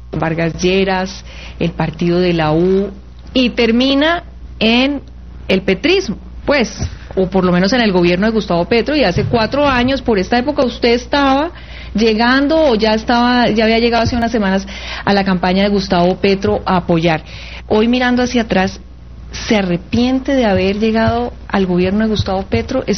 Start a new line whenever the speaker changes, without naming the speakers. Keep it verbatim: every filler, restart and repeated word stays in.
Vargas Lleras, el partido de la U, y termina en el petrismo, pues, o por lo menos en el gobierno de Gustavo Petro, y hace cuatro años, por esta época, usted estaba llegando o ya estaba, ya había llegado hace unas semanas a la campaña de Gustavo Petro a apoyar. Hoy mirando hacia atrás, ¿se arrepiente de haber llegado al gobierno de Gustavo Petro? ¿Es